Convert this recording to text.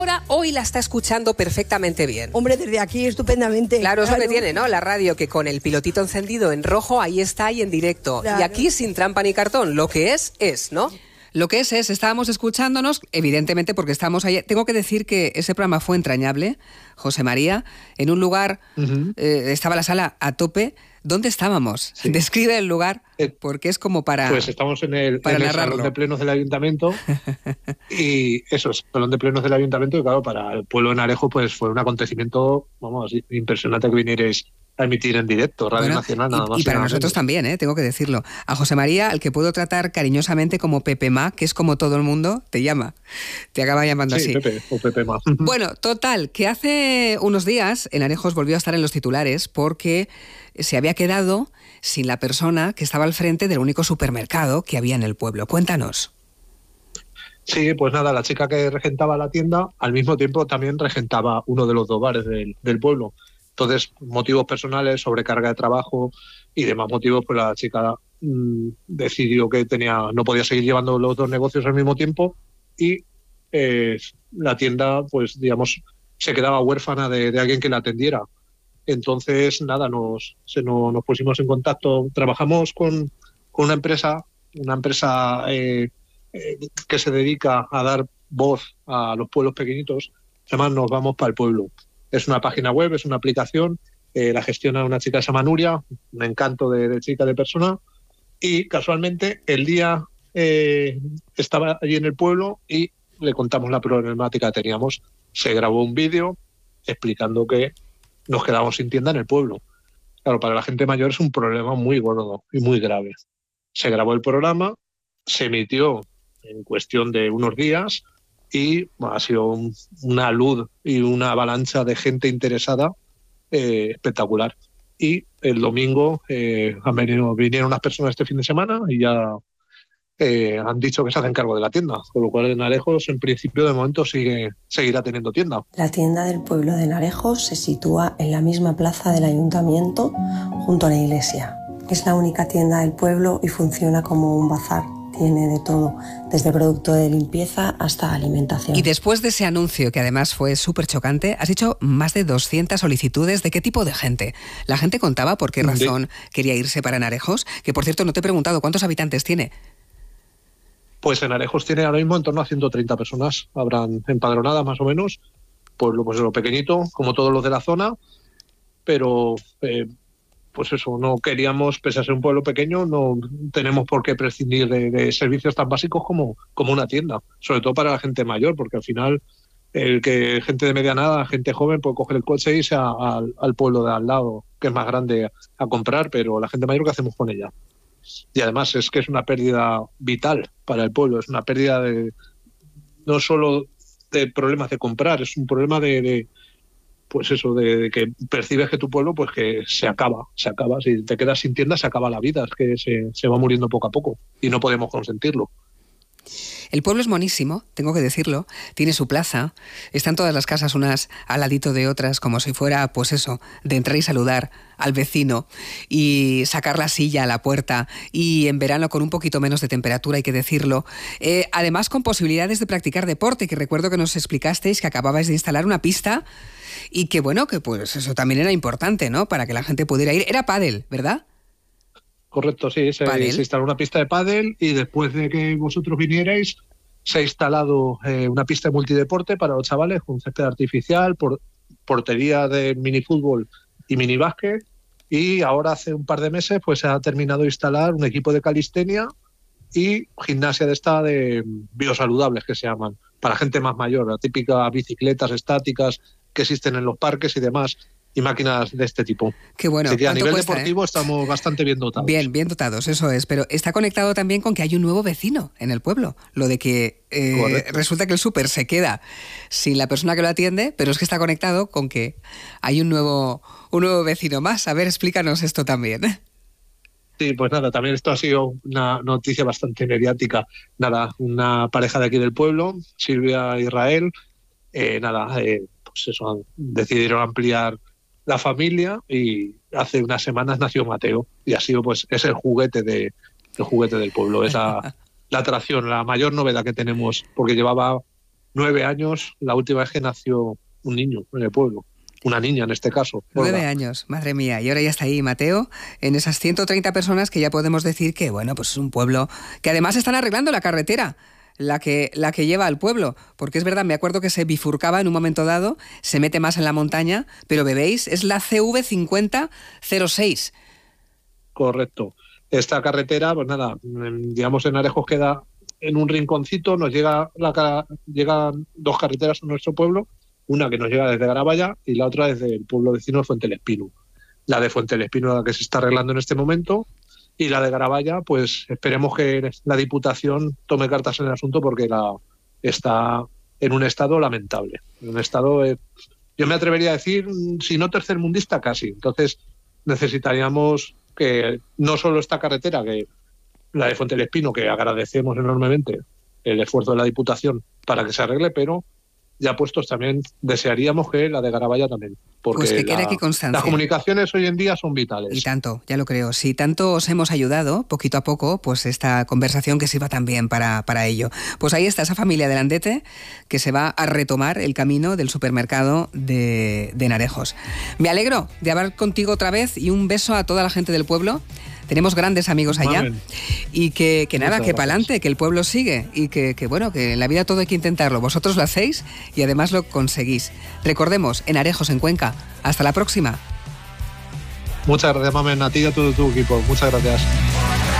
Hoy la está escuchando perfectamente bien. Hombre, desde aquí estupendamente. Claro, es lo que tiene, ¿no? La radio, que con el pilotito encendido en rojo, ahí está, ahí en directo. Claro. Y aquí sin trampa ni cartón. Lo que es, ¿no? Lo que es, estábamos escuchándonos, evidentemente porque estábamos ahí. Tengo que decir que ese programa fue entrañable, José María, en un lugar, estaba la sala a tope. ¿Dónde estábamos? Sí. Describe el lugar, porque es como para Pues estamos en el salón de plenos del ayuntamiento y eso es, salón de plenos del ayuntamiento, y claro, para el pueblo de Narejo pues fue un acontecimiento, vamos, impresionante que vinierais a emitir en directo, Radio Nacional, nada más. Y para nosotros también, tengo que decirlo. A José María, al que puedo tratar cariñosamente como Pepe Ma, que es como todo el mundo, te llama. Te acaba llamando así. Pepe o Pepe Ma. Bueno, total, que hace unos días en Arejos volvió a estar en los titulares porque se había quedado sin la persona que estaba al frente del único supermercado que había en el pueblo. Cuéntanos. Sí, pues nada, la chica que regentaba la tienda, al mismo tiempo también regentaba uno de los 2 bares del pueblo. Entonces, motivos personales, sobrecarga de trabajo y demás motivos, pues la chica decidió que no podía seguir llevando los 2 negocios al mismo tiempo y la tienda, pues digamos, se quedaba huérfana de alguien que la atendiera. Entonces, nada, nos pusimos en contacto. Trabajamos con una empresa que se dedica a dar voz a los pueblos pequeñitos. Además, Nos Vamos para el Pueblo. Es una página web, es una aplicación, la gestiona una chica que se llama Nuria, un encanto de chica, de persona, y casualmente el día estaba allí en el pueblo y le contamos la problemática que teníamos. Se grabó un vídeo explicando que nos quedamos sin tienda en el pueblo. Claro, para la gente mayor es un problema muy gordo y muy grave. Se grabó el programa, se emitió en cuestión de unos días y ha sido una luz y una avalancha de gente interesada espectacular. Y el domingo vinieron unas personas este fin de semana y ya han dicho que se hacen cargo de la tienda, con lo cual en Arejos en principio de momento seguirá teniendo tienda. La tienda del pueblo de Narejos se sitúa en la misma plaza del ayuntamiento junto a la iglesia. Es la única tienda del pueblo y funciona como un bazar. Tiene de todo, desde producto de limpieza hasta alimentación. Y después de ese anuncio, que además fue súper chocante, has hecho más de 200 solicitudes. ¿De qué tipo de gente? ¿La gente contaba por qué razón quería irse para Narejos? Que por cierto, no te he preguntado, ¿cuántos habitantes tiene? Pues en Arejos tiene ahora mismo en torno a 130 personas, habrán empadronadas más o menos, pueblo pues lo pequeñito, como todos los de la zona, pero pues eso, no queríamos, pese a ser un pueblo pequeño, no tenemos por qué prescindir de servicios tan básicos como una tienda, sobre todo para la gente mayor, porque al final gente de mediana edad, gente joven, puede coger el coche e irse al pueblo de al lado, que es más grande, a comprar, pero la gente mayor, ¿qué hacemos con ella? Y además es que es una pérdida vital para el pueblo, es una pérdida no solo de problemas de comprar, es un problema de que percibes que tu pueblo pues que se acaba, si te quedas sin tienda se acaba la vida, es que se va muriendo poco a poco y no podemos consentirlo. El pueblo es monísimo, tengo que decirlo, tiene su plaza, están todas las casas unas al ladito de otras, como si fuera, pues eso, de entrar y saludar al vecino y sacar la silla a la puerta, y en verano con un poquito menos de temperatura, hay que decirlo, además con posibilidades de practicar deporte, que recuerdo que nos explicasteis que acababais de instalar una pista y que bueno, que pues eso también era importante, ¿no?, para que la gente pudiera ir. Era pádel, ¿verdad? Correcto, sí, se instaló una pista de pádel y después de que vosotros vinierais se ha instalado una pista de multideporte para los chavales con césped artificial, portería de minifútbol y minibásquet, y ahora hace un par de meses pues se ha terminado de instalar un equipo de calistenia y gimnasia de biosaludables, que se llaman, para gente más mayor, la típica bicicletas estáticas que existen en los parques y demás, y máquinas de este tipo. Qué bueno. Así que a nivel cuesta, deportivo estamos bastante bien dotados. Bien dotados, eso es. Pero está conectado también con que hay un nuevo vecino en el pueblo. Lo de que resulta que el súper se queda sin la persona que lo atiende, pero es que está conectado con que hay un nuevo vecino más. A ver, explícanos esto también. Sí, pues nada, también esto ha sido una noticia bastante mediática. Nada, una pareja de aquí del pueblo, Silvia e Israel, pues eso, decidieron ampliar la familia y hace unas semanas nació Mateo y ha sido, pues, es el juguete del pueblo, es la atracción, la mayor novedad que tenemos, porque llevaba 9 años la última vez que nació un niño en el pueblo. Una niña en este caso. 9 años, madre mía. Y ahora ya está ahí Mateo, en esas 130 personas que ya podemos decir que, bueno, pues es un pueblo que además están arreglando la carretera, la que lleva al pueblo. Porque es verdad, me acuerdo que se bifurcaba en un momento dado, se mete más en la montaña, pero veis, es la CV 5006. Correcto. Esta carretera, pues nada, digamos en Arejos queda en un rinconcito, nos llegan 2 carreteras a nuestro pueblo, una que nos llega desde Garabaya y la otra desde el pueblo vecino de Fuente del Espino. La de Fuente del Espino es la que se está arreglando en este momento y la de Garabaya, pues esperemos que la Diputación tome cartas en el asunto porque está en un estado lamentable. En un estado, yo me atrevería a decir, si no tercermundista, casi. Entonces necesitaríamos que no solo esta carretera, que la de Fuente del Espino, que agradecemos enormemente el esfuerzo de la Diputación para que se arregle, pero ya puestos también desearíamos que la de Garabaya también, porque pues que quede aquí constancia. Las comunicaciones hoy en día son vitales. Y tanto, ya lo creo. Si tanto os hemos ayudado, poquito a poco, pues esta conversación que sirva también para ello. Pues ahí está esa familia de Landete que se va a retomar el camino del supermercado de Narejos. Me alegro de hablar contigo otra vez y un beso a toda la gente del pueblo. Tenemos grandes amigos allá. Y que nada, que pa'lante, que el pueblo sigue y que bueno, que en la vida todo hay que intentarlo. Vosotros lo hacéis y además lo conseguís. Recordemos, en Arejos, en Cuenca. Hasta la próxima. Muchas gracias, Mamen, a ti y a todo tu equipo. Muchas gracias.